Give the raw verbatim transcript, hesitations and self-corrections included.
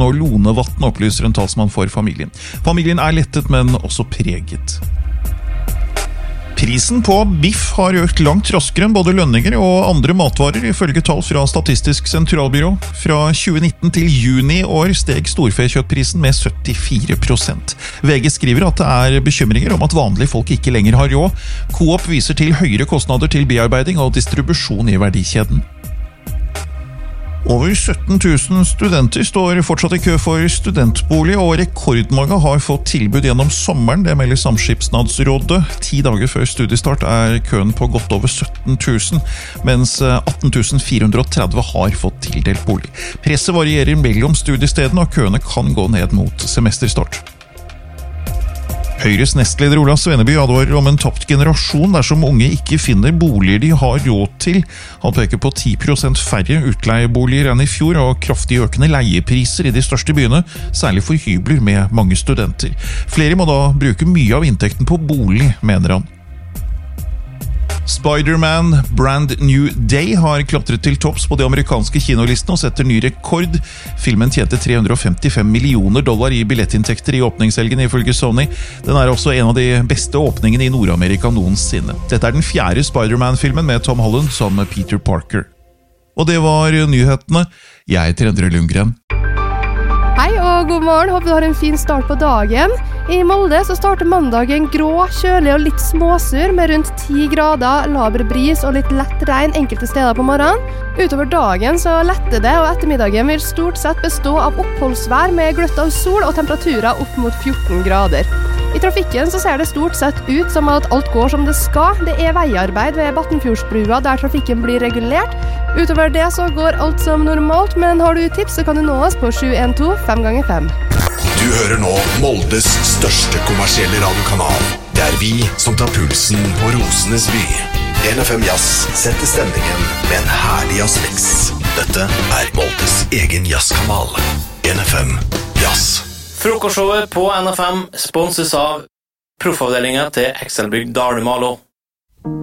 og Lonevatn, opplyser en talsmann for familien. Familien er lettet, men også preget. Prisen på biff har økt langt raskere enn både lønninger og andre matvarer, ifølge tall fra Statistisk sentralbyrå. Fra tjue nitten til juni i år steg storfekjøttprisen med syttifire prosent. V G skriver at det er bekymringer om at vanlige folk ikke lenger har råd. Coop viser til høyere kostnader til bearbeiding og distribusjon i verdikjeden. Over sytten tusen studenter står fortsatt i kø for studentbolig, og rekordmange har fått tilbud gjennom sommeren, det melder Samskipnadsrådet. Ti dager før studiestart er køen på godt over sytten tusen, mens atten tusen fire hundre og tretti har fått tildelt bolig. Presset varierer mellom studiestedene, og køene kan gå ned mot semesterstart. Høyres nestleder Ola Sveneby advarer om en tapt generasjon dersom unge ikke finner boliger de har råd til. Han peker på ti prosent færre utleieboliger enn i fjor og kraftig økende leiepriser i de største byene, særlig for hybler med mange studenter. Flere må da bruke mye av inntekten på bolig, mener han. Spider-Man Brand New Day har klatret til topps på de amerikanske kinolistene og setter ny rekord. Filmen tjente tre hundre og femtifem millioner dollar i billettinntekter i åpningshelgen ifølge Sony. Den er også en av de beste åpningene i Nord-Amerika noensinne. Dette er den fjerde Spider-Man-filmen med Tom Holland som Peter Parker. Og det var nyhetene. Jeg heter Endre Lundgren. Hei og god morgen, håper du har en fin start på dagen. I Molde så starter mandagen grå, kjølig og litt småsur med rundt ti grader, laber bris og litt lett regn enkelte steder på morgenen. Utover dagen så letter det, og ettermiddagen vil stort sett bestå av oppholdsvær med gløtt av sol og temperaturer opp mot fjorten grader. I trafikken så ser det stort sett ut som at alt går som det skal. Det er veiarbeid ved Battenfjordsbrua der trafikken blir regulert. Utover det så går alt som normalt, men har du tips så kan du nå oss på sju en to fem ganger fem. Du hører nå Moldes største kommersielle radiokanal. Det er vi som tar pulsen på Rosenes by. N F M Jazz setter stemningen med en herlig jazzmix. Dette er Moldes egen jazzkanal. N F M Jazz. Frokostshowet på N F M sponses av proffavdelingen til Excelbygg Dalmalo.